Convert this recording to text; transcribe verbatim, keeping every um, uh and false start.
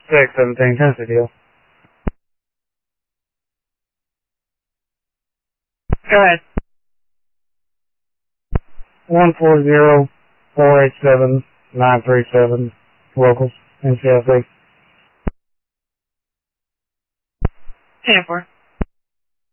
six seventeen, Tennessee deal. Go ahead. one four zero four eight seven nine three seven, locals, N C L C. ten four.